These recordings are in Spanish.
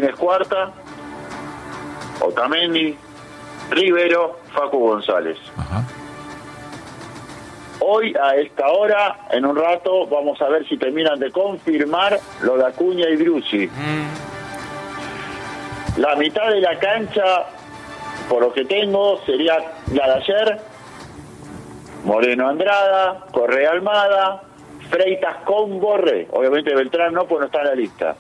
Martínez Cuarta, Otamendi, Rivero, Facu González. Ajá. Hoy, a esta hora, en un rato, vamos a ver si terminan de confirmar lo de Acuña y Driussi. La mitad de la cancha, por lo que tengo, sería la de ayer: Moreno Andrada, Correa Almada, Freitas con Borré. Obviamente Beltrán no, pues no está en la lista.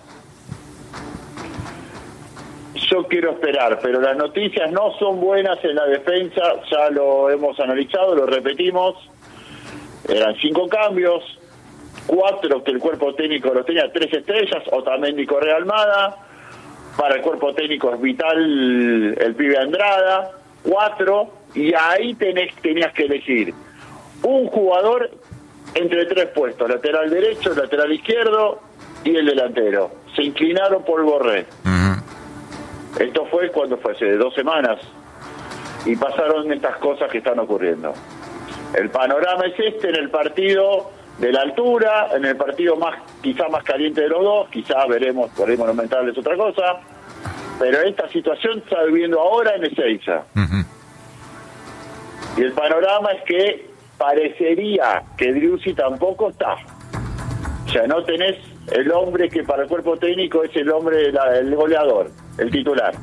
Yo quiero esperar, pero las noticias no son buenas en la defensa, ya lo hemos analizado, lo repetimos. Eran 5 cambios, 4 que el cuerpo técnico los tenía 3 estrellas, Otamendi, Correa Almada. Para el cuerpo técnico es vital el pibe Andrada, 4, y ahí tenías que elegir un jugador entre 3 puestos: lateral derecho, lateral izquierdo y el delantero. Se inclinaron por Borré. Esto fue cuando fue hace 2 semanas, y pasaron estas cosas que están ocurriendo. El panorama es este en el partido de la altura, en el partido quizá más caliente de los dos, quizá veremos, por ahí Monumental es otra cosa, pero esta situación se está viviendo ahora en Ezeiza. Y el panorama es que parecería que Driussi tampoco está. O sea, no tenés el hombre que para el cuerpo técnico es el hombre, el goleador, el titular.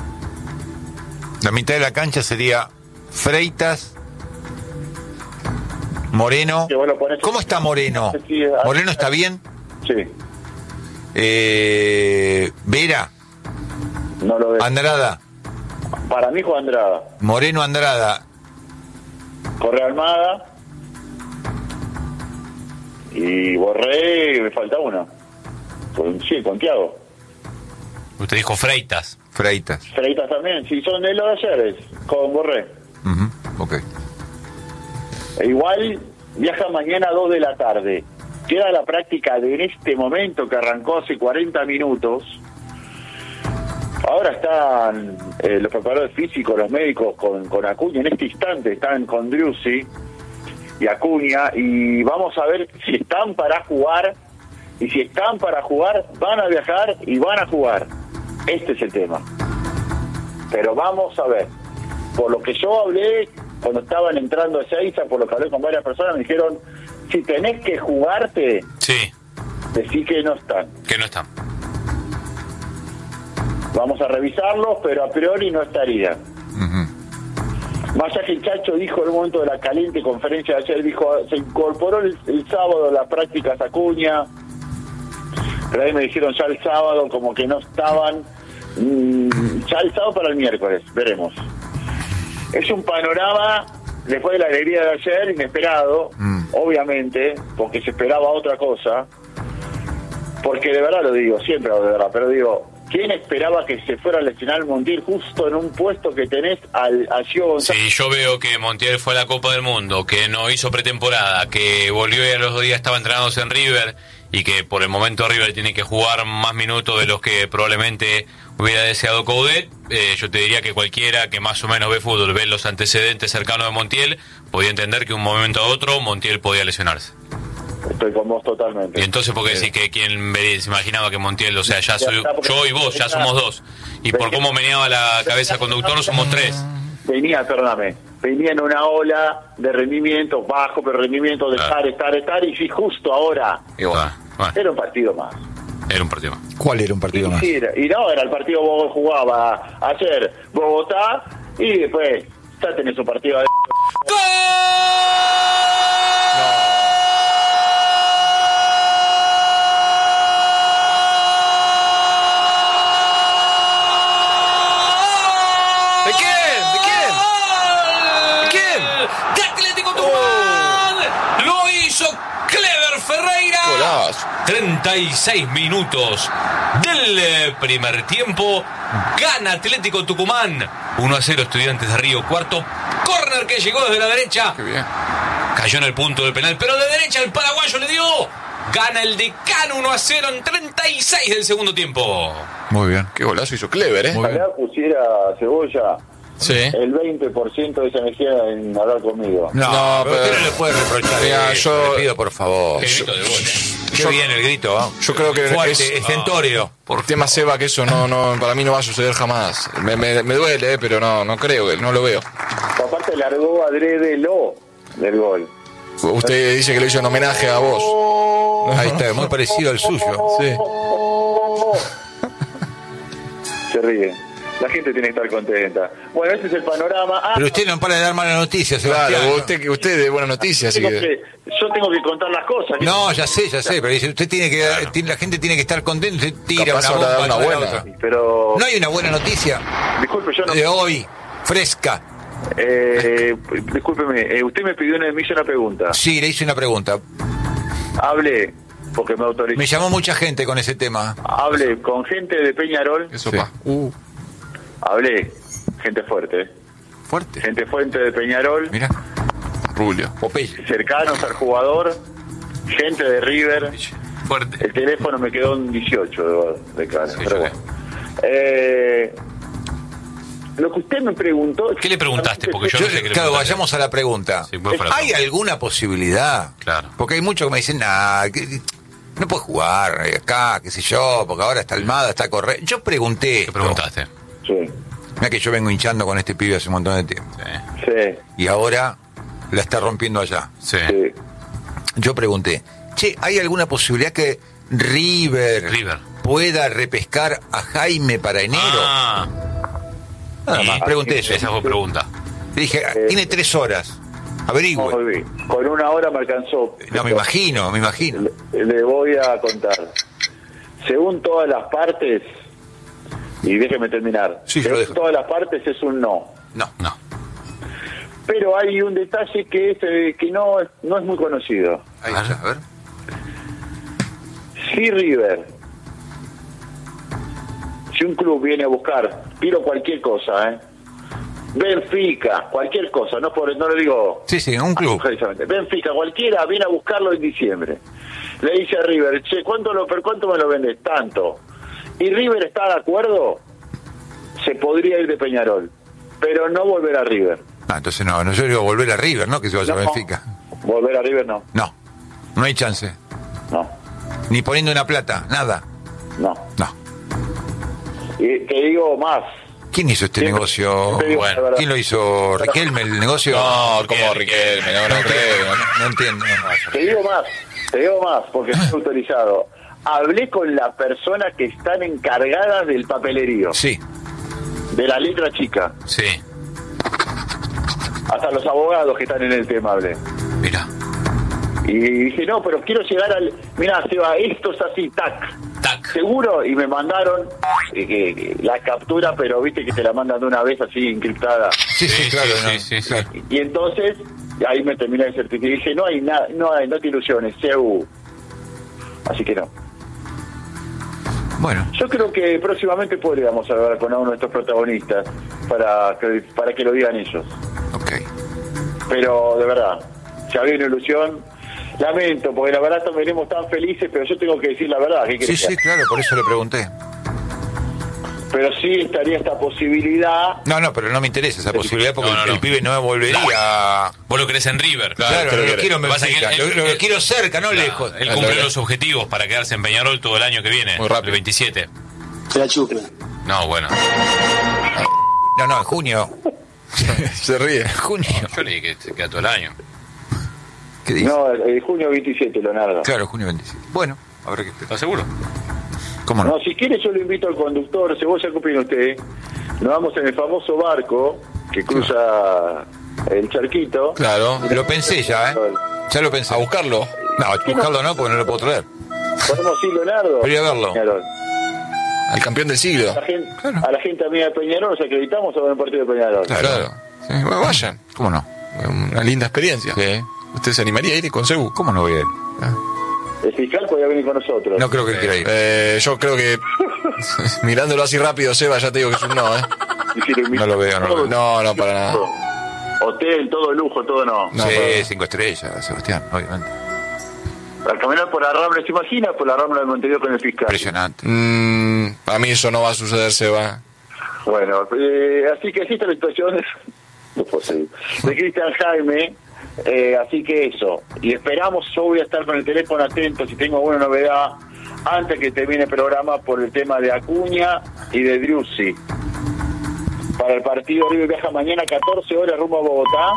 La mitad de la cancha sería Freitas, Moreno. ¿Cómo está Moreno? ¿Moreno está bien? Sí. Vera. No lo veo. Andrada. Para mí fue Andrada. Moreno, Andrada. Correa Almada. Y Borré, me falta uno. Sí, con Thiago. Usted dijo Freitas. Freitas también, sí, son de los de ayer, con Borré. Ok. Igual viaja mañana a 2 de la tarde. Queda la práctica de en este momento que arrancó hace 40 minutos. Ahora están los preparadores físicos, los médicos con Acuña. En este instante están con Driussi y Acuña. Y vamos a ver si están para jugar. Y si están para jugar, van a viajar y van a jugar. Este es el tema. Pero vamos a ver. Por lo que yo hablé cuando estaban entrando a Ezeiza, por lo que hablé con varias personas, me dijeron: si tenés que jugarte, sí, decí que no están. Que no están. Vamos a revisarlos, pero a priori no estarían. Más allá que el Chacho dijo en un momento de la caliente conferencia de ayer, dijo, se incorporó el sábado a las prácticas Acuña, pero ahí me dijeron ya el sábado como que no estaban. Ya el sábado para el miércoles, veremos. Es un panorama, después de la alegría de ayer, inesperado, obviamente, porque se esperaba otra cosa, porque de verdad lo digo, siempre de verdad, pero digo, ¿quién esperaba que se fuera a lesionar Montiel justo en un puesto que tenés a Gio González? Sí, yo veo que Montiel fue a la Copa del Mundo, que no hizo pretemporada, que volvió y a los 2 días estaba entrenándose en River, y que por el momento River tiene que jugar más minutos de los que probablemente hubiera deseado Coudet. Yo te diría que cualquiera que más o menos ve fútbol, ve los antecedentes cercanos de Montiel, podía entender que un momento a otro Montiel podía lesionarse. Estoy con vos totalmente. Y entonces, ¿por qué decís que quien se imaginaba que Montiel, o sea, ya soy yo y vos, ya somos 2? Y por cómo meneaba la cabeza conductor, somos 3. Venía en una ola de rendimiento bajo, pero rendimiento de estar, y si justo ahora era un partido más. Era un partido más. ¿Cuál era un partido más? Y no, era el partido Bogotá, jugaba ayer Bogotá, y después ya tenés un partido de... ¡Gol! ¡De Atlético Tucumán! ¡Lo hizo Clever Ferreira! Golazo. 36 minutos del primer tiempo. Gana Atlético Tucumán 1-0 Estudiantes de Río Cuarto. Córner que llegó desde la derecha. Qué bien. Cayó en el punto del penal, pero de derecha el paraguayo le dio. Gana el Decano 1-0 en 36 del segundo tiempo. Muy bien. Qué golazo hizo Clever, ¿eh? Ojalá pusiera Cebolla el 20% de esa energía en hablar conmigo. No, pero usted no le puede reprochar. Mira, yo le pido por favor. Qué grito de gol, Qué bien el grito, ¿eh? Yo creo que fuerte, estentório. Por tema Seba, que eso no para mí no va a suceder jamás. Me duele, pero no creo, no lo veo. Aparte largó adrede del gol. Usted dice que lo hizo en homenaje a vos. Ahí está, muy parecido al suyo. Sí. Se ríe. La gente tiene que estar contenta. Bueno, ese es el panorama. Pero usted no para de dar malas noticias, Sebastián. Claro, usted de buena noticia, así que... Yo tengo que contar las cosas. No, ya sé, pero dice, usted tiene que la gente tiene que estar contenta, usted tira Capaz una ahora bomba, da una buena. otra. Pero... No hay una buena noticia Disculpe, yo no... de hoy, fresca. Discúlpeme, usted me hizo una pregunta. Sí, le hice una pregunta. Hablé, porque me autorizó. Me llamó mucha gente con ese tema. Hablé con gente de Peñarol. Eso Sí. pa. Hablé, gente fuerte. Fuerte. Gente fuerte de Peñarol. Mira, Rubio. Popeye. Cercanos al jugador. Gente de River. Fuerte. El teléfono me quedó en 18 de cara. Sí, pero yo bueno. Lo que usted me preguntó... ¿Qué le preguntaste? Porque yo no sé qué le Claro, preguntaste. vayamos a la pregunta. Sí, voy para la ¿Hay pregunta. alguna posibilidad? Claro. Porque hay muchos que me dicen, no puede jugar acá, qué sé yo, porque ahora está Almada, está Correa. Yo pregunté. ¿Qué preguntaste? Sí, Mira que yo vengo hinchando con este pibe hace un montón de tiempo. Sí. sí, Y ahora la está rompiendo allá. Sí. sí. Yo pregunté, ¿hay alguna posibilidad que River pueda repescar a Jaime para enero? Ah, Nada más, pregunté eso. esa fue pregunta. Le dije, tiene 3 horas. Averigüe. Muy bien. Con 1 hora me alcanzó. No, me imagino. Le voy a contar. Según todas las partes, y déjeme terminar. Sí, yo lo según dejo. todas las partes es un no. No. Pero hay un detalle que no es muy conocido. Ahí está, a ver. Si River, si un club viene a buscar, tiro cualquier cosa, Benfica, cualquier cosa, no lo digo. Sí, un club. Benfica, cualquiera, viene a buscarlo en diciembre. Le dice a River, ¿cuánto me lo vendes? Tanto. Y River está de acuerdo, se podría ir de Peñarol, pero no volver a River. Entonces no, yo digo volver a River, ¿no? Que se vaya a Benfica. Volver a River no. No hay chance. No. Ni poniendo una plata, nada. No. No. Y te digo más. ¿Quién hizo este Siempre- negocio? siempre digo la Bueno, verdad. ¿quién lo hizo? ¿Riquelme el negocio? No, como Riquelme, no creo. No entiendo. Te digo más, porque estoy autorizado. Hablé con las personas que están encargadas del papelerío, Sí. de la letra chica. Sí. Hasta los abogados que están en el tema hablé. Mira. Y dije, no, pero quiero llegar al... Mirá, Seba, esto es así, tac. ¿Seguro? Y me mandaron la captura, pero viste que te la mandan de una vez así encriptada. Sí, claro. Sí. Claro. Y entonces, ahí me terminé de certificar. Y dije, no hay nada, no te ilusiones, CEU. Así que no. Bueno, Yo creo que próximamente podríamos hablar con uno de estos protagonistas para que lo digan ellos. ok. Pero de verdad, si había una ilusión, lamento, porque la verdad venimos tan felices, pero yo tengo que decir la verdad. ¿Qué querés que haga? Claro, por eso le pregunté. Pero sí estaría esta posibilidad. No, pero no me interesa esa posibilidad porque No. el pibe no volvería. Vos lo querés en River. Claro, creo lo que- quiero en Pasa que Benfica. él- Lo él- quiero cerca, no Claro, lejos. Él cumple Claro. los objetivos para quedarse en Peñarol todo el año que viene. Muy rápido. El 27. Se la chucla. No, bueno. No, en junio. Se ríe. En junio. Yo le dije que se queda todo el año. ¿Qué dice? No, junio 27, Leonardo. Claro, junio 27. Bueno, habrá que esperar. ¿Estás seguro? ¿Cómo no? No, si quiere yo lo invito al conductor, Cebolla, ¿qué opina usted? Nos vamos en el famoso barco que cruza el charquito. Claro. Lo pensé ya, ¿eh? Ya lo pensé. A buscarlo. No, buscarlo no, porque no lo puedo traer. Podemos ir, Leonardo. Quería verlo. Peñarol. Al campeón del siglo. A la gente amiga de Peñarol nos acreditamos a ver un partido de Peñarol. Claro. Sí, bueno, vayan. ¿Cómo no? Una linda experiencia. Sí. ¿Usted se animaría a ir con Sebu? ¿Cómo no voy a ir? El fiscal podía venir con nosotros. No creo que él quiera ir. Yo creo que mirándolo así rápido, Seba, ya te digo que es un no, ¿eh? Y si lo invito- No lo veo, no lo veo. No, para nada. Hotel, todo lujo, todo no. No, sí, pero- 5 estrellas, Sebastián, obviamente. Al caminar por la Rambla, ¿se imagina? Por la Rambla de Montevideo con el fiscal. Impresionante. Para mí eso no va a suceder, Seba. Bueno, así que así está la situación no puedo seguir. De Cristian Jaime, Así que eso. Y esperamos, yo voy a estar con el teléfono atento si tengo alguna novedad antes que termine el programa por el tema de Acuña y de Driussi. Para el partido, River viaja mañana 14 horas rumbo a Bogotá.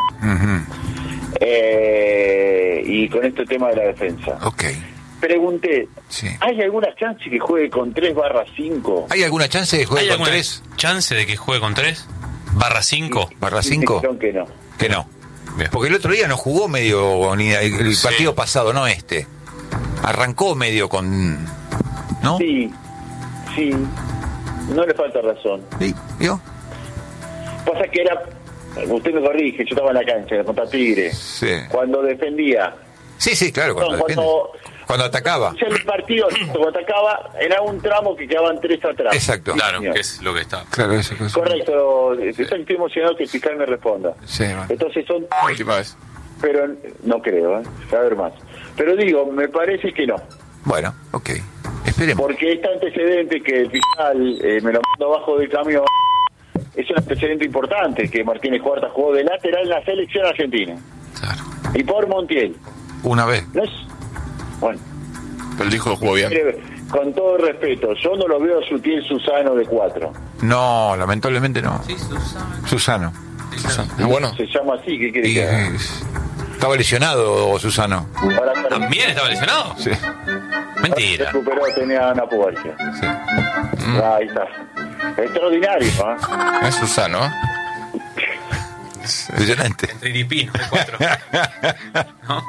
Y con este tema de la defensa. Ok. Pregunté, Sí. ¿hay alguna chance que juegue con 3/5? ¿Hay alguna chance de ¿Hay jugar con alguna 3 chance de que juegue con 3/5? barra 5? Dijeron que no. Que no. Bien. Porque el otro día no jugó medio, ni el Sí. partido pasado, no este. Arrancó medio con... ¿No? Sí, no le falta razón. Sí, ¿vio? Pasa que era, usted me corrige, yo estaba en la cancha contra Tigre. Sí. Cuando defendía, Sí, claro, cuando, No, cuando- cuando atacaba. ya el partido, cuando atacaba, era un tramo que quedaban 3 atrás. Exacto. Claro, Señor. que es lo que está. Claro, eso. Correcto, estoy emocionado que el fiscal me responda. Sí, bueno. Entonces son, Última vez. pero no creo, va a haber más. Pero digo, me parece que no. Bueno, ok. Esperemos. Porque este antecedente que el fiscal me lo mandó abajo del camión es un antecedente importante, que Martínez Cuarta jugó de lateral en la selección argentina. Claro. Y por Montiel. Una vez. No es... Bueno, Pero el disco lo jugó bien. mire, con todo respeto, yo no lo veo sutil Susano de 4. No, lamentablemente no. Susano. Ah, bueno. Se llama así, ¿qué quiere Y, que haga? estaba lesionado Susano. Ahora ¿También estaba lesionado? Sí. Mentira. recuperó, tenía una puerta. Sí. Ahí está. Extraordinario, ¿ah? Es Susano, ¿eh? Impresionante. Entre Iripino, de 4. ¿No?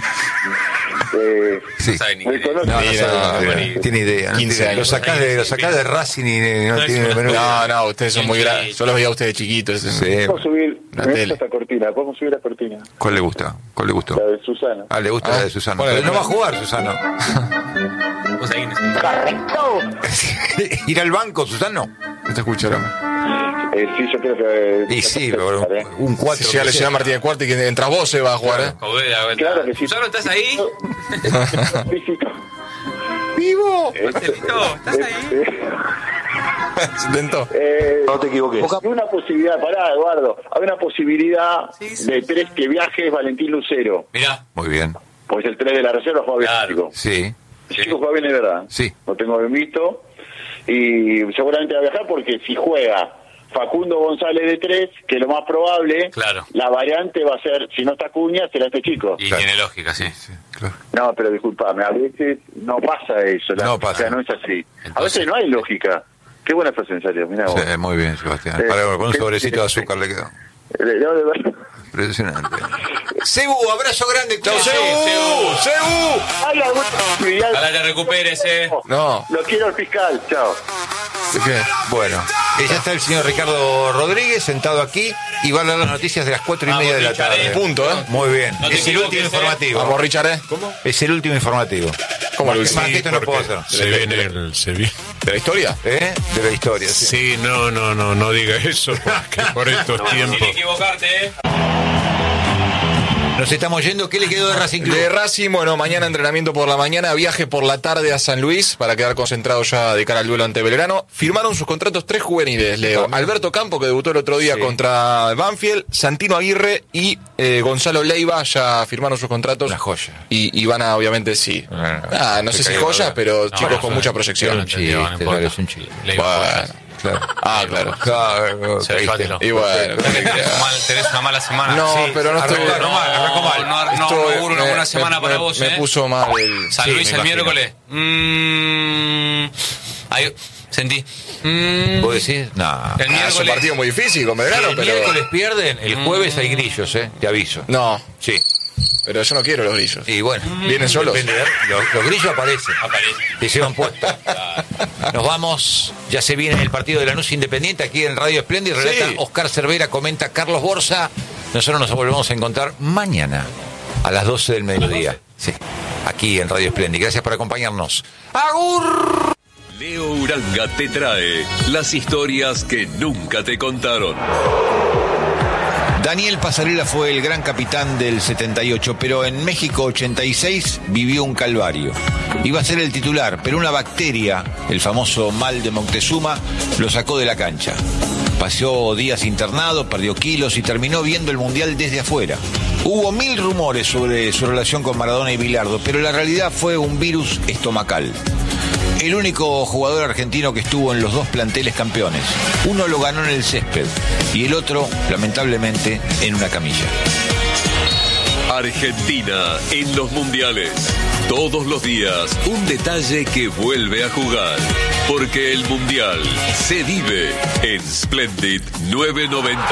Sí. No sabe ni Me qué. conoce. No, Mira, sabe, no tiene idea. no 15 tiene- años. Lo sacás de Racing y no No, tiene es la menor idea. No, ustedes son muy grandes. Yo los veía a ustedes chiquitos. Sí. Podemos subir La me tele. gusta esta cortina, podemos subir la cortina. ¿Cuál le gusta? ¿Cuál le gustó? La de Susana. Ah, le gusta la de Susano. ¿cuál es? Pero no va a jugar Susano. Vos ahí necesitas. ¡Correcto! Ir al banco, Susano. Te escucharon. Sí, yo creo que... Y sí, pero un 4. Si llega a lesionar Martínez Cuarta y que entras vos se va a jugar, ¿eh? Caudela, Claro que sí. ¿Susano, estás ahí? Físico. ¡Vivo! Marcelito, ¿estás ahí? Se intentó. No te equivoques. Hay una posibilidad, pará, Eduardo, hay una posibilidad Sí. de 3 que viaje Valentín Lucero. Mirá, Muy bien. Pues el 3 de la reserva juega bien, Claro. chico. Sí. El chico juega bien, de verdad. Sí. Lo tengo bien visto. Y seguramente va a viajar porque si juega Facundo González de 3, que es lo más probable, Claro. la variante va a ser, si no está Cuña, será este chico. y Claro. tiene lógica, sí. Claro. No, pero disculpame, a veces no pasa eso. La No lógica pasa. no es así. A Entonces- veces no hay lógica. Qué buena frase, en serio, mirá vos. Sí, muy bien, Sebastián. Sí. Con un sobrecito de azúcar le quedó. No, de verdad. Impresionante. Cebu, abrazo grande. ¡Chao, cuídate. Cebu! ¡Cebu! ¿Hay alguna posibilidad? Ojalá te recuperes, No. Lo quiero al fiscal, chao. ¿Qué? Bueno, ya está el señor Ricardo Rodríguez sentado aquí y va a dar las noticias de las 4:30 de la Richard, tarde. Punto, ¿eh? Muy bien. No te Es el equivoques, último informativo. Vamos, Richard, ¿eh? Es el último informativo. ¿Cómo Más lo que- hizo? más que esto no puedo hacer. Se viene ¿De la historia? ¿Eh? De la historia, sí. Sí, no diga eso, porque por estos Sin tiempos. equivocarte, Nos estamos yendo. ¿Qué le quedó de Racing Club? De Racing, bueno, mañana entrenamiento por la mañana, viaje por la tarde a San Luis para quedar concentrado ya de cara al duelo ante Belgrano. Firmaron sus contratos 3 juveniles, Leo. Alberto Campo, que debutó el otro día Sí. contra Banfield, Santino Aguirre y Gonzalo Leiva ya firmaron sus contratos. Una joya. Y van a, obviamente, sí. No sé si joyas, pero chicos con mucha proyección. no, chiste, no importa. vale, es un chiste. Le digo, Bueno, Claro. claro. Claro, Se caíste. llévatelo. Y bueno, Tenés una mala semana. No, Sí. pero no estoy... Arrancó mal, arrancó mal. No, Estoy- auguro una buena semana para vos, me puso mal el... San sí, Luis me el imagino. miércoles. Ahí, sentí. ¿Vos decís? No. El Ah, es un miércoles. partido muy difícil con Belgrano, El pero... miércoles pierden, el jueves hay grillos, te aviso. No, Sí. pero yo no quiero los grillos. Y bueno. ¿Vienen solos? Depende de- los grillos aparecen. Aparece. Y se van puestos. Nos vamos. Ya se viene el partido de Lanús Independiente aquí en Radio Espléndida. Relata Sí. Oscar Cervera, comenta Carlos Borsa. Nosotros nos volvemos a encontrar mañana a las 12 del mediodía. Sí. Aquí en Radio Espléndida. Gracias por acompañarnos. ¡Agur! Leo Uranga te trae las historias que nunca te contaron. Daniel Pasarela fue el gran capitán del 78, pero en México 86 vivió un calvario. Iba a ser el titular, pero una bacteria, el famoso mal de Moctezuma, lo sacó de la cancha. Pasó días internado, perdió kilos y terminó viendo el Mundial desde afuera. Hubo 1000 rumores sobre su relación con Maradona y Bilardo, pero la realidad fue un virus estomacal. El único jugador argentino que estuvo en los dos planteles campeones. Uno lo ganó en el césped y el otro, lamentablemente, en una camilla. Argentina en los mundiales. Todos los días un detalle que vuelve a jugar. Porque el mundial se vive en Splendid 990.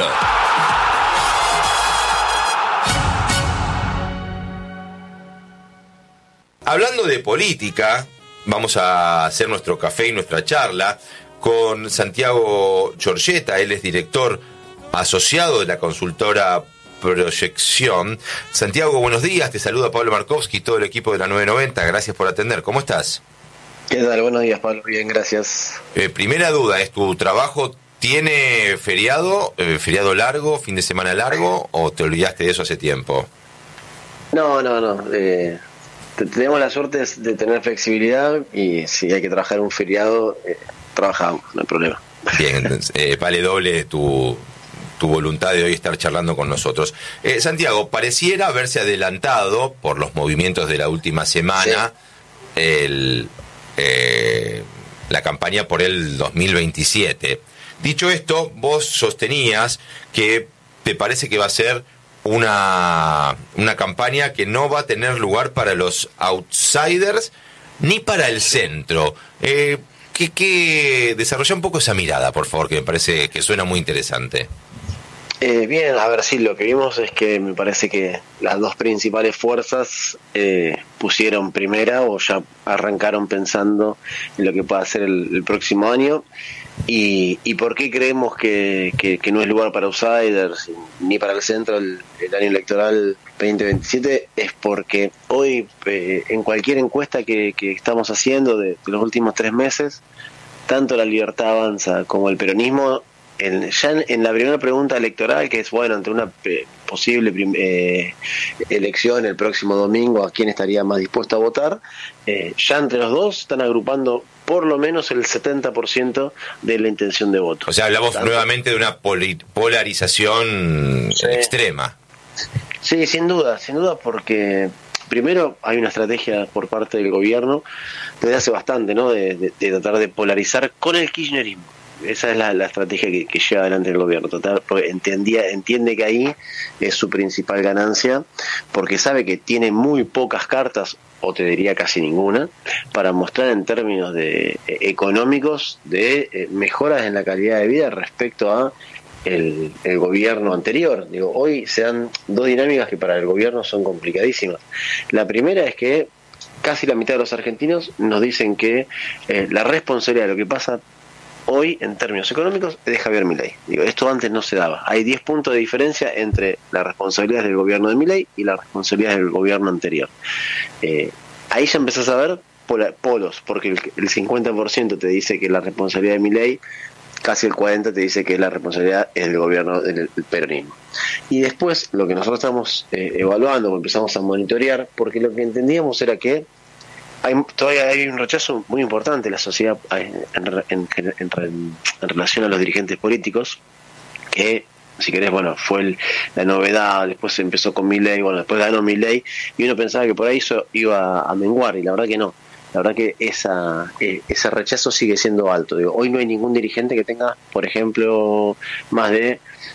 Hablando de política, vamos a hacer nuestro café y nuestra charla con Santiago Giorgetta. Él es director asociado de la consultora Proyección. Santiago, buenos días. Te saluda Pablo Markovsky y todo el equipo de la 990. Gracias por atender. ¿Cómo estás? ¿Qué tal? Buenos días, Pablo. Bien, gracias. Primera duda, ¿es tu trabajo tiene feriado, feriado largo, fin de semana largo, o te olvidaste de eso hace tiempo? No. Tenemos la suerte de tener flexibilidad y si hay que trabajar un feriado, trabajamos, no hay problema. Bien, entonces, vale doble tu voluntad de hoy estar charlando con nosotros. Santiago, pareciera haberse adelantado por los movimientos de la última semana la campaña por el 2027. Dicho esto, vos sostenías que te parece que va a ser una campaña que no va a tener lugar para los outsiders ni para el centro. Que desarrolla un poco esa mirada, por favor, que me parece que suena muy interesante. Bien, a ver, sí, lo que vimos es que me parece que las dos principales fuerzas pusieron primera o ya arrancaron pensando en lo que pueda hacer el próximo año. ¿Y por qué creemos que no es lugar para outsiders ni para el centro el año electoral 2027? Es porque hoy en cualquier encuesta que estamos haciendo de los últimos 3 meses, tanto la Libertad Avanza como el peronismo, ya en la primera pregunta electoral, que es, bueno, ante una posible elección el próximo domingo, ¿a quién estaría más dispuesto a votar? Ya entre los dos están agrupando por lo menos el 70% de la intención de voto. O sea, hablamos nuevamente de una polarización extrema. Sí, sin duda, porque primero hay una estrategia por parte del gobierno desde hace bastante, ¿no? De tratar de polarizar con el kirchnerismo. Esa es la estrategia que lleva adelante el gobierno, porque entiende que ahí es su principal ganancia, porque sabe que tiene muy pocas cartas, o te diría casi ninguna, para mostrar en términos de económicos de mejoras en la calidad de vida respecto a el gobierno anterior. Digo, hoy se dan dos dinámicas que para el gobierno son complicadísimas. La primera es que casi la mitad de los argentinos nos dicen que la responsabilidad de lo que pasa hoy en términos económicos es de Javier Milei. Digo, esto antes no se daba. Hay 10 puntos de diferencia entre las responsabilidades del gobierno de Milei y las responsabilidades del gobierno anterior. Ahí ya empezás a ver polos, porque el 50% te dice que la responsabilidad de Milei, casi el 40% te dice que la responsabilidad es del gobierno del peronismo. Y después, lo que nosotros estamos evaluando, empezamos a monitorear, porque lo que entendíamos era que todavía hay un rechazo muy importante de la sociedad en relación a los dirigentes políticos, que, si querés, bueno, fue la novedad. Después empezó con Milei, bueno, después ganó Milei, y uno pensaba que por ahí eso iba a menguar, y la verdad que no. La verdad que ese rechazo sigue siendo alto. Digo, hoy no hay ningún dirigente que tenga, por ejemplo, más de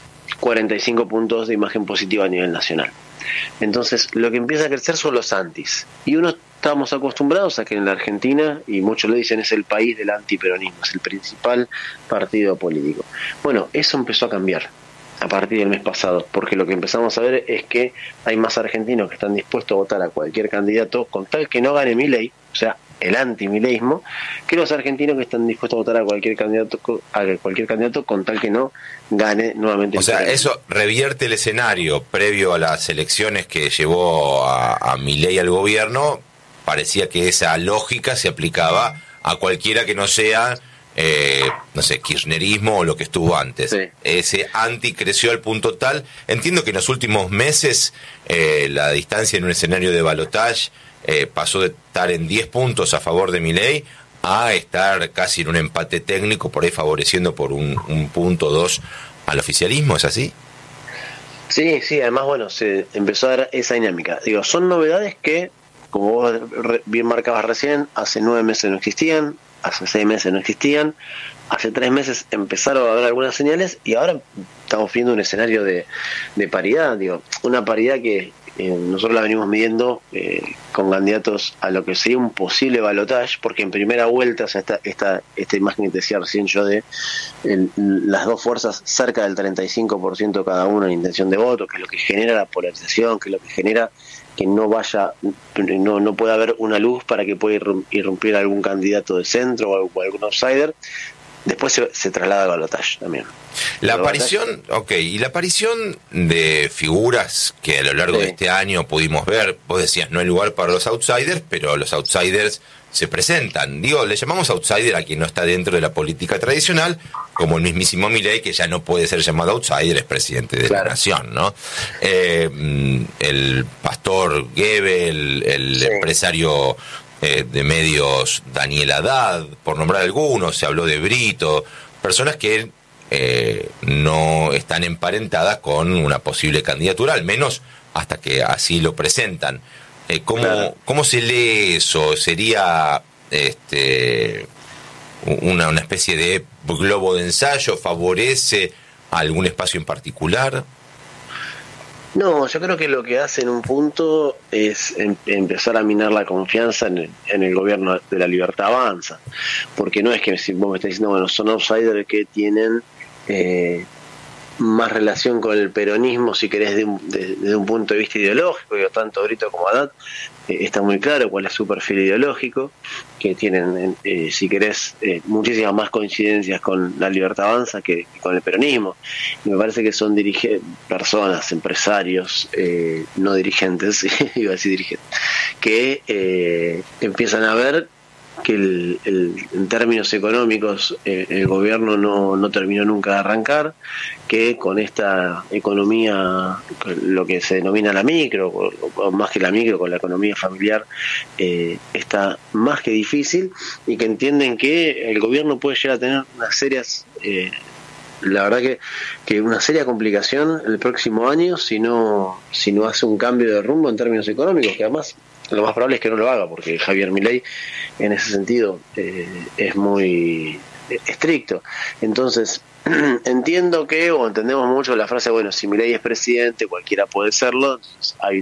45 puntos de imagen positiva a nivel nacional. Entonces, lo que empieza a crecer son los antis. Y uno estamos acostumbrados a que en la Argentina, y muchos lo dicen, es el país del antiperonismo, es el principal partido político. Bueno, eso empezó a cambiar a partir del mes pasado, porque lo que empezamos a ver es que hay más argentinos que están dispuestos a votar a cualquier candidato con tal que no gane Milei, o sea, el antimileísmo, que los argentinos que están dispuestos a votar a cualquier candidato con tal que no gane nuevamente. O sea, eso revierte el escenario previo a las elecciones que llevó a Milei al gobierno. Parecía que esa lógica se aplicaba a cualquiera que no sea, no sé, kirchnerismo o lo que estuvo antes. Sí. Ese anti creció al punto tal. Entiendo que en los últimos meses la distancia en un escenario de balotaje pasó de estar en 10 puntos a favor de Milei a estar casi en un empate técnico, por ahí favoreciendo por un punto o dos al oficialismo. ¿Es así? Sí, sí, además, bueno, se empezó a dar esa dinámica. Digo, son novedades que, como vos bien marcabas recién, hace 9 meses no existían, hace 6 meses no existían, hace 3 meses empezaron a haber algunas señales y ahora estamos viendo un escenario de paridad, digo, una paridad que nosotros la venimos midiendo con candidatos a lo que sería un posible balotaje, porque en primera vuelta, o sea, esta imagen que te decía recién yo de las dos fuerzas cerca del 35% cada una en intención de voto, que es lo que genera la polarización, que es lo que genera que no pueda haber una luz para que pueda irrumpir algún candidato de centro o algún outsider. Después se traslada al balotaje también. La aparición de figuras que a lo largo de este año pudimos ver, vos decías, no hay lugar para los outsiders, pero los outsiders se presentan. Digo, le llamamos outsider a quien no está dentro de la política tradicional, como el mismísimo Milei, que ya no puede ser llamado outsider, es presidente de la nación, ¿no? El pastor Gebel, el empresario de medios Daniel Haddad, por nombrar algunos, se habló de Brito, personas que no están emparentadas con una posible candidatura, al menos hasta que así lo presentan. ¿Cómo se lee eso? ¿Sería una especie de globo de ensayo? ¿Favorece a algún espacio en particular? No, yo creo que lo que hace en un punto es empezar a minar la confianza en el gobierno de la Libertad Avanza, porque no es que si vos me estás diciendo, bueno, son outsiders que tienen más relación con el peronismo, si querés, desde un punto de vista ideológico, digo, tanto Brito como Haddad, está muy claro cuál es su perfil ideológico, que tienen, si querés, muchísimas más coincidencias con la Libertad Avanza que con el peronismo. Y me parece que son personas, empresarios, no dirigentes, iba a decir dirigentes, que empiezan a ver que en términos económicos el gobierno no terminó nunca de arrancar, que con esta economía, lo que se denomina la micro, o más que la micro, con la economía familiar, está más que difícil, y que entienden que el gobierno puede llegar a tener unas serias, la verdad que una seria complicación el próximo año si no hace un cambio de rumbo en términos económicos, que además lo más probable es que no lo haga, porque Javier Milei en ese sentido es muy estricto. Entonces entiendo que, o entendemos mucho la frase, bueno, si Milei es presidente, cualquiera puede serlo. Entonces hay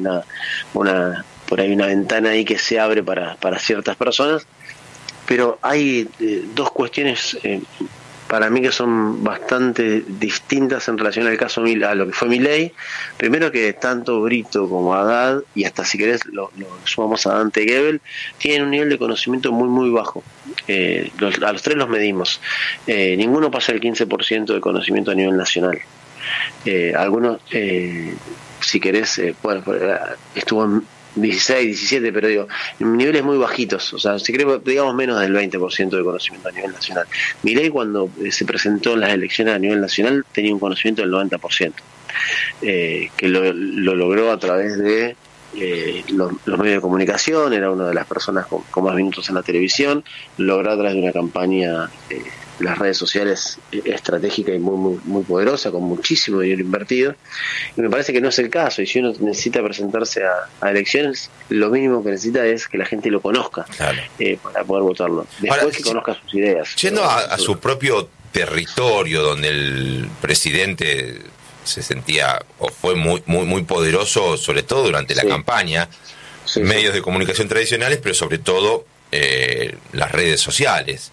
por ahí una ventana ahí que se abre para ciertas personas, pero hay dos cuestiones para mí que son bastante distintas en relación al caso a lo que fue Milei. Primero, que tanto Brito como Haddad, y hasta si querés lo sumamos a Dante Gebel, tienen un nivel de conocimiento muy muy bajo. A los tres los medimos. Ninguno pasa el 15% de conocimiento a nivel nacional. Algunos, si querés, estuvo en 16, 17, pero digo, en niveles muy bajitos, o sea, si queremos, digamos, menos del 20% de conocimiento a nivel nacional. Milei, cuando se presentó en las elecciones a nivel nacional, tenía un conocimiento del 90%, que lo logró a través de los medios de comunicación, era una de las personas con más minutos en la televisión, lo logró a través de una campaña las redes sociales estratégica y muy muy muy poderosa, con muchísimo dinero invertido, y me parece que no es el caso. Y si uno necesita presentarse a elecciones, lo mínimo que necesita es que la gente lo conozca, claro, para poder votarlo. Después, ahora, que conozca sus ideas. Yendo a su propio territorio, donde el presidente se sentía o fue muy muy muy poderoso, sobre todo durante la campaña, medios de comunicación tradicionales, pero sobre todo las redes sociales.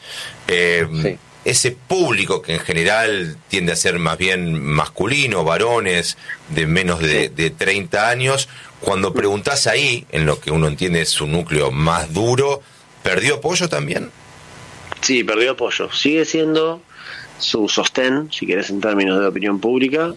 Ese público que en general tiende a ser más bien masculino, varones de menos de 30 años, cuando preguntás ahí, en lo que uno entiende es su núcleo más duro, ¿perdió apoyo también? Sí, perdió apoyo. Sigue siendo su sostén, si querés, en términos de opinión pública,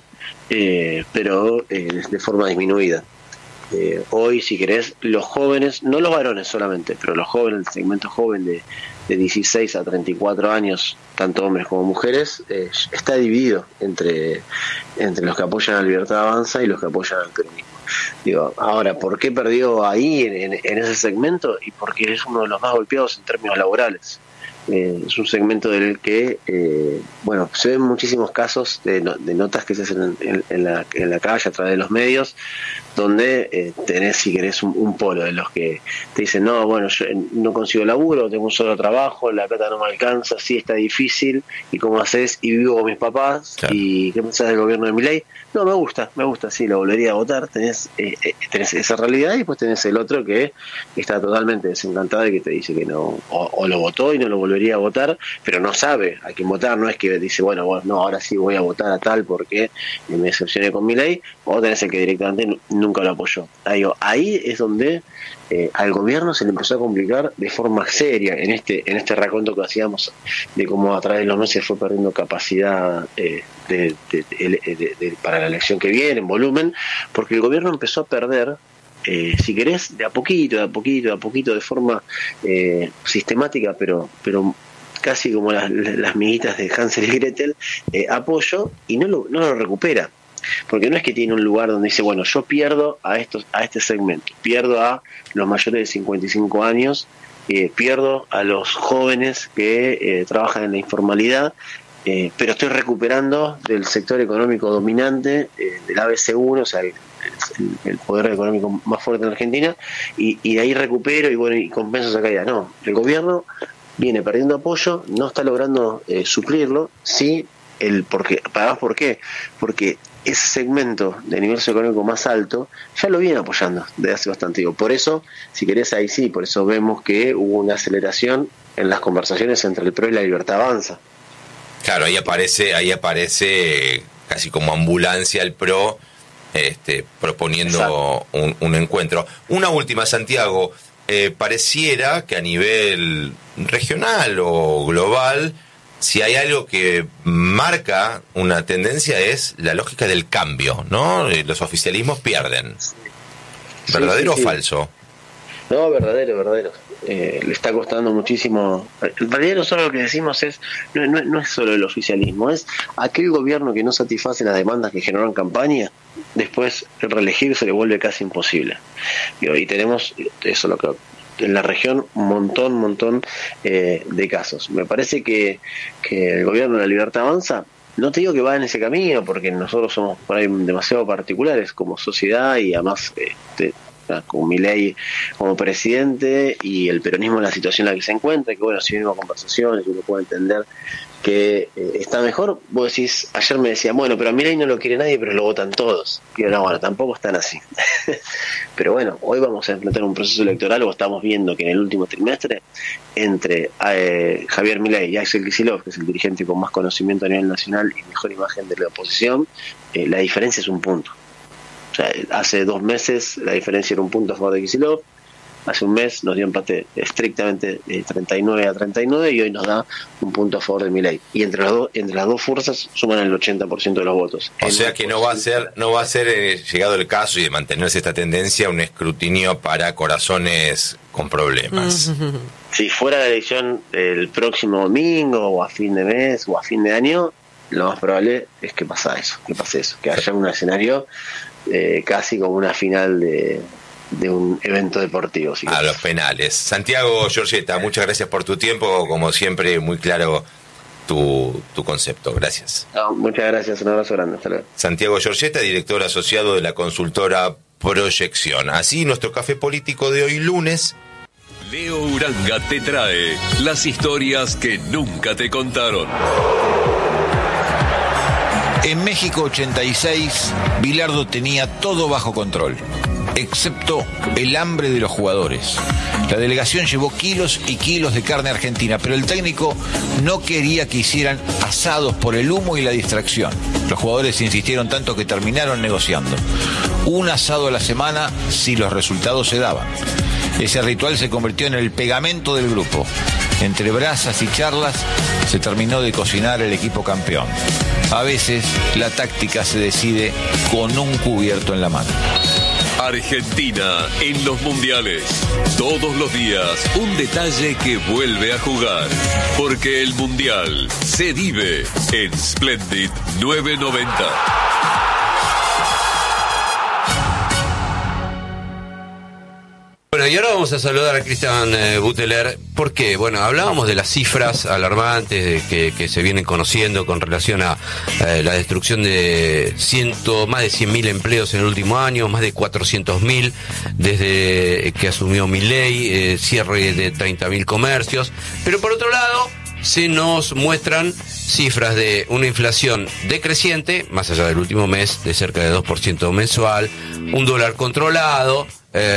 pero de forma disminuida. Hoy, si querés, los jóvenes, no los varones solamente, pero los jóvenes, el segmento joven de 16 a 34 años, tanto hombres como mujeres, está dividido entre los que apoyan a la Libertad Avanza y los que apoyan al peronismo. Digo, ahora, ¿por qué perdió ahí en ese segmento? Y porque es uno de los más golpeados en términos laborales. es un segmento del que, bueno, se ven muchísimos casos de notas que se hacen en la calle a través de los medios, donde tenés, si querés, un polo de los que te dicen, no, bueno, yo no consigo laburo, tengo un solo trabajo, la plata no me alcanza, sí está difícil, ¿y cómo haces? Y vivo con mis papás, claro. ¿Y qué pensás del gobierno de Milei? No, me gusta, sí, lo volvería a votar. Tenés esa realidad, y después tenés el otro que está totalmente desencantado y que te dice que no, o lo votó y no lo volvería a votar, pero no sabe a quién votar. No es que dice, bueno, no, ahora sí voy a votar a tal porque me decepcioné con Milei, o tenés el que directamente nunca lo apoyó. Ahí es donde al gobierno se le empezó a complicar de forma seria en este raconto que hacíamos de cómo a través de los meses fue perdiendo capacidad para la elección que viene, en volumen, porque el gobierno empezó a perder, si querés, de a poquito, de forma sistemática, pero casi como las miguitas de Hansel y Gretel, apoyo, y no lo recupera. Porque no es que tiene un lugar donde dice, bueno, yo pierdo a este segmento, pierdo a los mayores de 55 años, pierdo a los jóvenes que trabajan en la informalidad, pero estoy recuperando del sector económico dominante, del ABC1, o sea, el poder económico más fuerte en Argentina, y de ahí recupero y compenso esa caída. No, el gobierno viene perdiendo apoyo, no está logrando suplirlo, sí. ¿Por qué? Porque ese segmento de nivel socioeconómico más alto ya lo viene apoyando desde hace bastante tiempo. Por eso, si querés, ahí sí, por eso vemos que hubo una aceleración en las conversaciones entre el PRO y la Libertad Avanza. Claro, ahí aparece casi como ambulancia el PRO, proponiendo un encuentro. Una última, Santiago, pareciera que a nivel regional o global, si hay algo que marca una tendencia es la lógica del cambio, ¿no? Los oficialismos pierden. ¿Verdadero o falso? No, verdadero. Le está costando muchísimo. En realidad nosotros lo que decimos no es solo el oficialismo, es aquel gobierno que no satisface las demandas que generó en campaña, después reelegir se le vuelve casi imposible. Y tenemos eso, lo que en la región un montón de casos. Me parece que el gobierno de la Libertad Avanza, no te digo que va en ese camino, porque nosotros somos por ahí demasiado particulares como sociedad, y además con Milei como presidente y el peronismo en la situación en la que se encuentra, que bueno, si venimos a conversaciones uno puede entender que está mejor. Vos decís, ayer me decían, bueno, pero a Milei no lo quiere nadie, pero lo votan todos. Y yo, no, bueno, tampoco están así. Pero bueno, hoy vamos a enfrentar un proceso electoral, o estamos viendo que en el último trimestre, entre Javier Milei y Axel Kicillof, que es el dirigente con más conocimiento a nivel nacional y mejor imagen de la oposición, la diferencia es un punto. O sea, hace 2 meses la diferencia era un punto a favor de Kicillof, hace un mes nos dio empate estrictamente 39-39, y hoy nos da un punto a favor de Milei. Y entre las dos fuerzas suman el 80% de los votos. O sea que no va a ser llegado el caso y de mantenerse esta tendencia, un escrutinio para corazones con problemas. Si fuera la elección el próximo domingo, o a fin de mes, o a fin de año, lo más probable es que pase eso, que haya un escenario casi como una final de un evento deportivo. A los penales. Santiago Giorgetta, muchas gracias por tu tiempo, como siempre muy claro tu concepto. Gracias. No, muchas gracias, un abrazo grande. Hasta luego. Santiago Giorgetta, director asociado de la consultora Proyección. Así nuestro café político de hoy lunes. Leo Uranga te trae las historias que nunca te contaron. En México 86, Bilardo tenía todo bajo control, excepto el hambre de los jugadores. La delegación llevó kilos y kilos de carne argentina, pero el técnico no quería que hicieran asados por el humo y la distracción. Los jugadores insistieron tanto que terminaron negociando un asado a la semana si los resultados se daban. Ese ritual se convirtió en el pegamento del grupo. Entre brasas y charlas se terminó de cocinar el equipo campeón. A veces la táctica se decide con un cubierto en la mano. Argentina en los mundiales. Todos los días un detalle que vuelve a jugar. Porque el mundial se vive en Splendid 990. Bueno, Bueno, y ahora vamos a saludar a Cristian Buteler. ¿Por qué? Bueno, hablábamos de las cifras alarmantes que se vienen conociendo con relación a la destrucción de más de 100.000 empleos en el último año, más de 400.000 desde que asumió Milei, cierre de 30.000 comercios. Pero por otro lado, se nos muestran cifras de una inflación decreciente, más allá del último mes, de cerca de 2% mensual, un dólar controlado,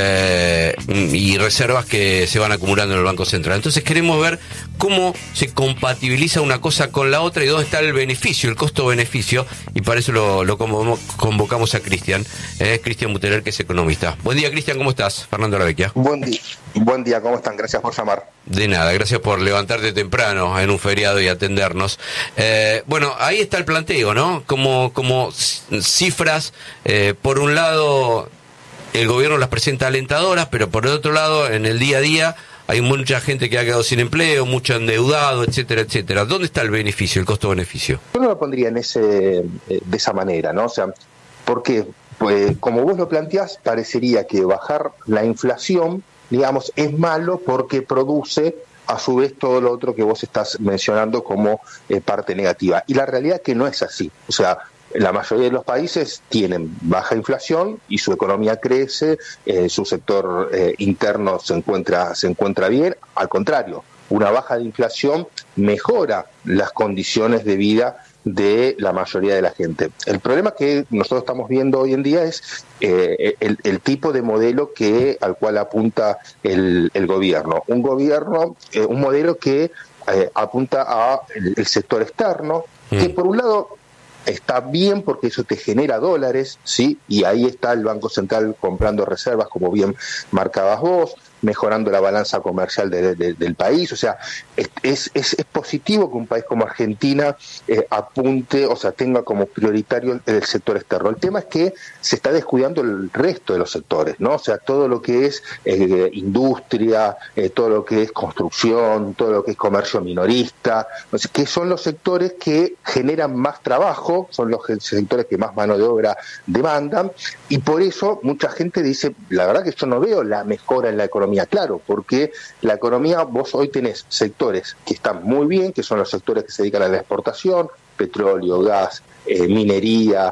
y reservas que se van acumulando en el Banco Central. Entonces queremos ver cómo se compatibiliza una cosa con la otra y dónde está el beneficio, el costo-beneficio, y para eso lo convocamos a Cristian Buteler, que es economista. Buen día, Cristian, ¿cómo estás? Fernando Lavecchia. Buen día, ¿cómo están? Gracias por llamar. De nada, gracias por levantarte temprano en un feriado y atendernos. Bueno, ahí está el planteo, ¿no? Como cifras, por un lado, el gobierno las presenta alentadoras, pero por el otro lado, en el día a día, hay mucha gente que ha quedado sin empleo, mucho endeudado, etcétera, etcétera. ¿Dónde está el beneficio, el costo-beneficio? Yo no lo pondría de esa manera, ¿no? O sea, porque, como vos lo planteás, parecería que bajar la inflación, digamos, es malo porque produce a su vez todo lo otro que vos estás mencionando como parte negativa. Y la realidad es que no es así. O sea, la mayoría de los países tienen baja inflación y su economía crece, su sector interno se encuentra bien. Al contrario, una baja de inflación mejora las condiciones de vida de la mayoría de la gente. El problema que nosotros estamos viendo hoy en día es el tipo de modelo al cual apunta el gobierno. Un modelo que apunta a el sector externo, que por un lado está bien porque eso te genera dólares, ¿sí? Y ahí está el Banco Central comprando reservas, como bien marcabas vos, mejorando la balanza comercial del país. O sea, es positivo que un país como Argentina apunte, o sea, tenga como prioritario el sector externo. El tema es que se está descuidando el resto de los sectores, ¿no? O sea, todo lo que es industria, todo lo que es construcción, todo lo que es comercio minorista, o sea, que son los sectores que generan más trabajo, son los sectores que más mano de obra demandan, y por eso mucha gente dice, la verdad que yo no veo la mejora en la economía. Claro, porque la economía, vos hoy tenés sectores que están muy bien, que son los sectores que se dedican a la exportación, petróleo, gas, minería,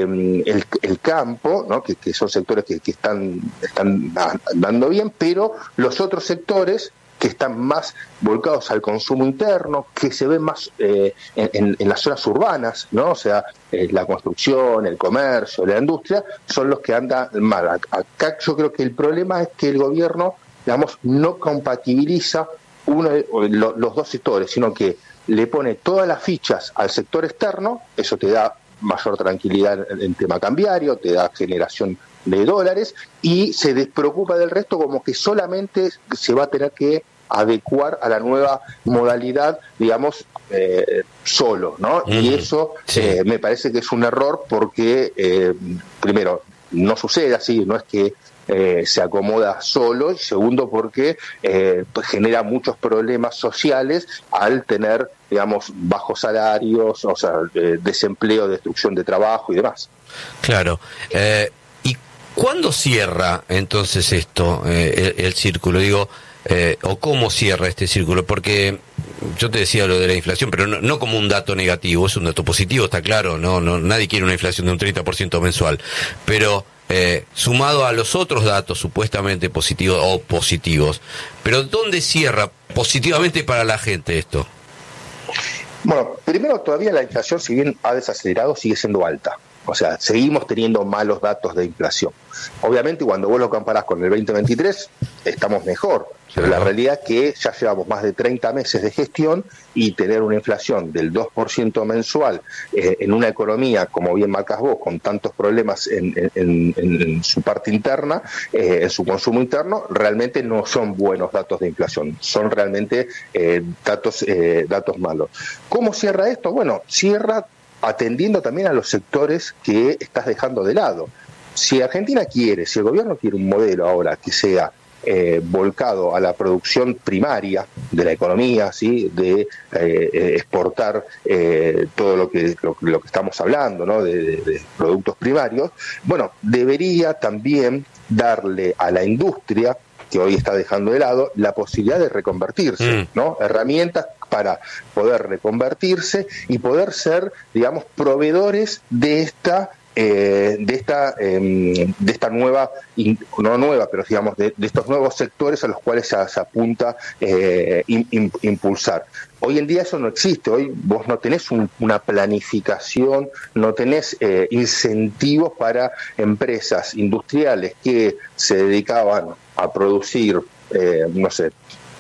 el campo, ¿no? que son sectores que están dando bien, pero los otros sectores que están más volcados al consumo interno, que se ven más en las zonas urbanas, ¿no? O sea, la construcción, el comercio, la industria, son los que andan mal. Acá yo creo que el problema es que el gobierno, digamos, no compatibiliza los dos sectores, sino que le pone todas las fichas al sector externo. Eso te da mayor tranquilidad en tema cambiario, te da generación de dólares, y se despreocupa del resto, como que solamente se va a tener que adecuar a la nueva modalidad, digamos, solo, ¿no? Y eso me parece que es un error porque, primero, no sucede así, no es que se acomoda solo, y segundo porque pues genera muchos problemas sociales al tener, digamos, bajos salarios, o sea, desempleo, destrucción de trabajo y demás. Claro. ¿Y cuándo cierra entonces esto, el círculo? Digo, o cómo cierra este círculo, porque yo te decía lo de la inflación, pero no como un dato negativo, es un dato positivo, está claro, no nadie quiere una inflación de un 30% mensual, pero sumado a los otros datos supuestamente positivos o positivos, pero ¿dónde cierra positivamente para la gente esto? Bueno, primero, todavía la inflación, si bien ha desacelerado, sigue siendo alta. O sea, seguimos teniendo malos datos de inflación. Obviamente, cuando vos lo comparás con el 2023, estamos mejor. Pero la realidad es que ya llevamos más de 30 meses de gestión, y tener una inflación del 2% mensual en una economía, como bien marcas vos, con tantos problemas en su parte interna, en su consumo interno, realmente no son buenos datos de inflación. Son realmente datos malos. ¿Cómo cierra esto? Bueno, cierra atendiendo también a los sectores que estás dejando de lado. Si Argentina quiere, si el gobierno quiere un modelo ahora que sea volcado a la producción primaria de la economía, ¿sí? De exportar todo lo que estamos hablando, ¿no? De productos primarios, bueno, debería también darle a la industria que hoy está dejando de lado, la posibilidad de reconvertirse, ¿no? Herramientas para poder reconvertirse y poder ser, digamos, proveedores de esta nueva, no nueva, pero digamos de estos nuevos sectores a los cuales se apunta impulsar. Hoy en día eso no existe. Hoy vos no tenés una planificación, no tenés incentivos para empresas industriales que se dedicaban a producir, no sé,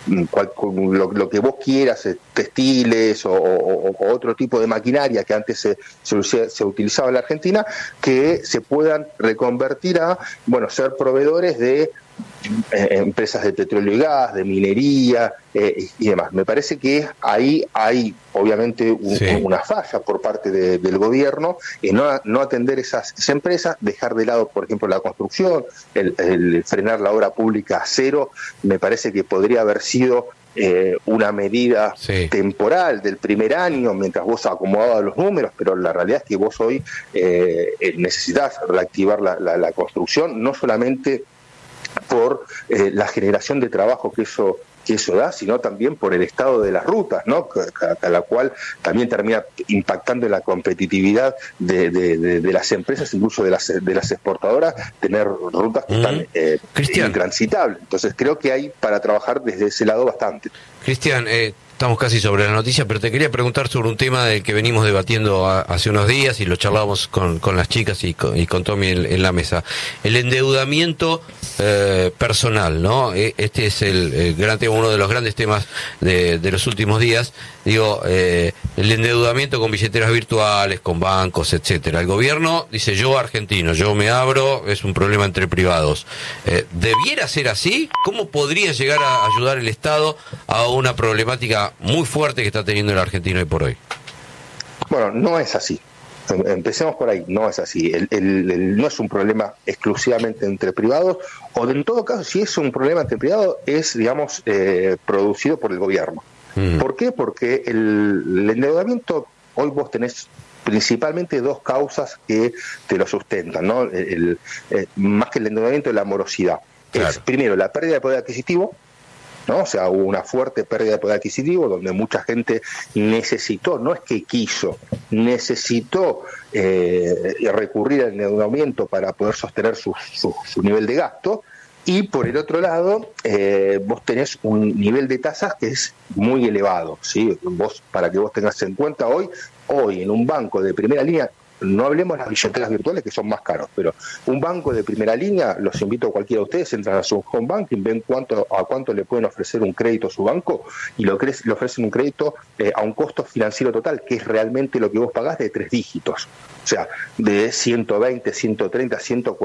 lo que vos quieras, textiles o otro tipo de maquinaria que antes se utilizaba en la Argentina, que se puedan reconvertir a, bueno, ser proveedores de empresas de petróleo y gas, de minería y demás. Me parece que ahí hay obviamente una falla por parte del gobierno en no atender esas empresas, dejar de lado, por ejemplo, la construcción, el frenar la obra pública a cero. Me parece que podría haber sido una medida temporal del primer año mientras vos acomodabas los números, pero la realidad es que vos hoy necesitas reactivar la construcción, no solamente por la generación de trabajo que eso da, sino también por el estado de las rutas, ¿no? A la cual también termina impactando en la competitividad de las empresas, incluso de las exportadoras, tener rutas que están intransitables. Entonces creo que hay para trabajar desde ese lado bastante. Cristian, estamos casi sobre la noticia, pero te quería preguntar sobre un tema del que venimos debatiendo hace unos días y lo charlábamos con las chicas y con Tommy en la mesa. El endeudamiento personal, ¿no? Este es el gran tema, uno de los grandes temas de los últimos días. Digo, el endeudamiento con billeteras virtuales, con bancos, etcétera. El gobierno dice, yo argentino, yo me abro, es un problema entre privados. ¿Debiera ser así? ¿Cómo podría llegar a ayudar el Estado a una problemática muy fuerte que está teniendo el argentino hoy por hoy? Bueno, no es así. Empecemos por ahí, no es así. No es un problema exclusivamente entre privados, o en todo caso, si es un problema entre privados, es, digamos, producido por el gobierno. ¿Por qué? Porque el endeudamiento, hoy vos tenés principalmente dos causas que te lo sustentan, ¿no? Más que el endeudamiento, la morosidad. Claro. Es, primero, la pérdida de poder adquisitivo, ¿no? O sea, hubo una fuerte pérdida de poder adquisitivo donde mucha gente necesitó, no es que quiso, necesitó recurrir al endeudamiento para poder sostener su nivel de gasto. Y por el otro lado, vos tenés un nivel de tasas que es muy elevado, ¿sí? Vos, para que vos tengas en cuenta hoy en un banco de primera línea, no hablemos de las billeteras virtuales que son más caros, pero un banco de primera línea, los invito a cualquiera de ustedes, entran a su home banking, ven a cuánto le pueden ofrecer un crédito a su banco y le ofrecen un crédito a un costo financiero total, que es realmente lo que vos pagás, de 3 dígitos. O sea, de 120, 130,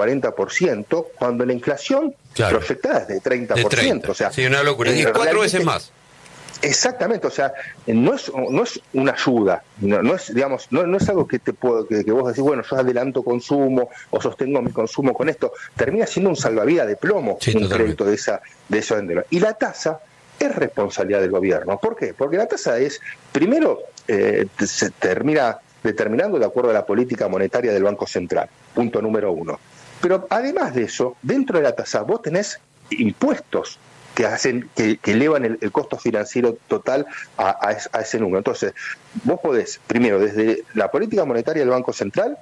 140%, cuando la inflación proyectada es de 30%. De 30. O sea, sí, una locura, 4 veces más. Exactamente, o sea, no es una ayuda, no es, digamos, no es algo que que vos decís, bueno, yo adelanto consumo o sostengo mi consumo con esto. Termina siendo un salvavidas de plomo, un crédito de eso. Y la tasa es responsabilidad del gobierno. ¿Por qué? Porque la tasa es, primero, se termina determinando de acuerdo a la política monetaria del Banco Central, punto número 1. Pero además de eso, dentro de la tasa vos tenés impuestos que hacen que elevan el costo financiero total a ese número. Entonces, vos podés, primero, desde la política monetaria del Banco Central,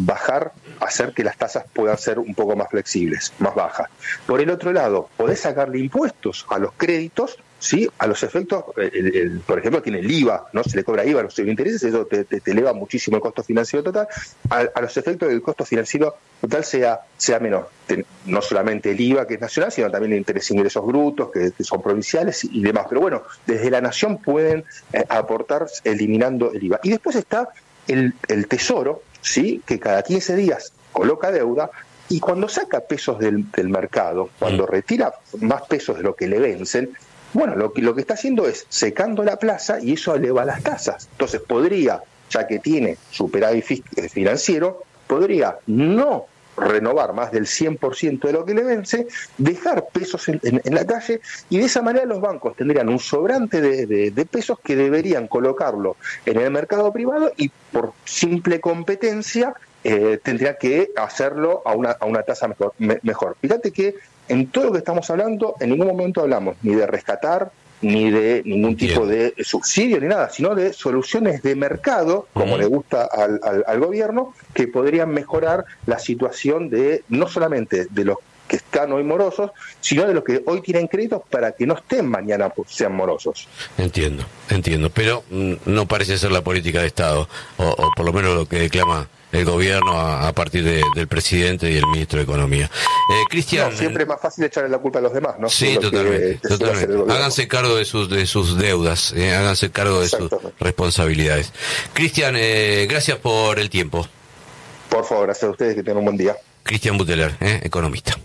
hacer que las tasas puedan ser un poco más flexibles, más bajas. Por el otro lado, podés sacarle impuestos a los créditos, ¿sí? A los efectos, por ejemplo, tiene el IVA, ¿no? Se le cobra IVA a los intereses, eso te eleva muchísimo el costo financiero total. A los efectos del costo financiero total sea menor. No solamente el IVA, que es nacional, sino también el interés e ingresos brutos, que son provinciales y demás. Pero bueno, desde la nación pueden aportar eliminando el IVA. Y después está el Tesoro, ¿sí? Que cada 15 días coloca deuda, y cuando saca pesos del mercado, cuando retira más pesos de lo que le vencen, bueno, lo que está haciendo es secando la plaza, y eso eleva las tasas. Entonces podría, ya que tiene superávit financiero, podría no renovar más del 100% de lo que le vence, dejar pesos en la calle, y de esa manera los bancos tendrían un sobrante de pesos que deberían colocarlo en el mercado privado, y por simple competencia tendría que hacerlo a una tasa mejor. Fíjate que en todo lo que estamos hablando, en ningún momento hablamos ni de rescatar, ni de ningún tipo de subsidio ni nada, sino de soluciones de mercado, como le gusta al gobierno, que podrían mejorar la situación de no solamente de los que están hoy morosos, sino de los que hoy tienen créditos para que no estén mañana sean morosos. Entiendo, pero no parece ser la política de Estado, o por lo menos lo que declama el gobierno a partir del presidente y el ministro de Economía. Cristian... No, siempre es más fácil echarle la culpa a los demás, ¿no? Sí, totalmente. Háganse cargo de sus deudas, háganse cargo de sus responsabilidades. Cristian, gracias por el tiempo. Por favor, gracias a ustedes, que tengan un buen día. Cristian Buteler, economista.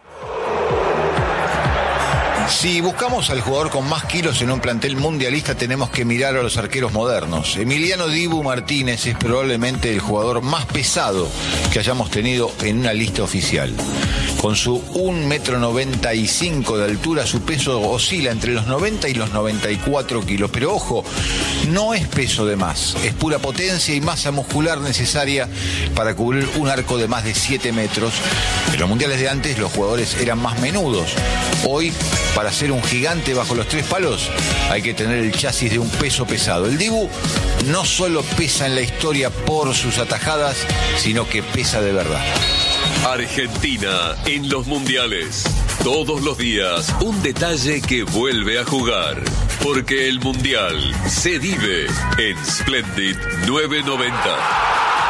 Si buscamos al jugador con más kilos en un plantel mundialista, tenemos que mirar a los arqueros modernos. Emiliano Dibu Martínez es probablemente el jugador más pesado que hayamos tenido en una lista oficial. Con su 1,95 m de altura, su peso oscila entre los 90 y los 94 kilos. Pero ojo, no es peso de más, es pura potencia y masa muscular necesaria para cubrir un arco de más de 7 metros. En los mundiales de antes los jugadores eran más menudos. Hoy, para ser un gigante bajo los 3 palos, hay que tener el chasis de un peso pesado. El Dibu no solo pesa en la historia por sus atajadas, sino que pesa de verdad. Argentina en los mundiales. Todos los días un detalle que vuelve a jugar. Porque el mundial se vive en Splendid 990.